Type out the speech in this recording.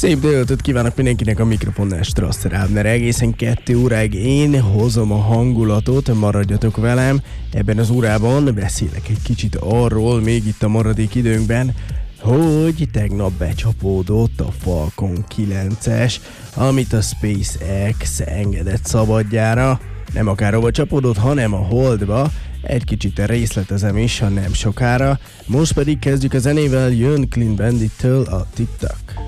Szép délután kívánok mindenkinek, a mikrofonnál Strasser Ábner. Egészen 2 óráig én hozom a hangulatot, maradjatok velem. Ebben az órában beszélek egy kicsit arról, még itt a maradék időnkben, hogy tegnap becsapódott a Falcon 9-es, amit a SpaceX engedett szabadjára. Nem akárhova csapódott, hanem a Holdba. Egy kicsit részletezem is, ha nem sokára. Most pedig kezdjük a zenével, jön Clean Bandit-től a TikTok.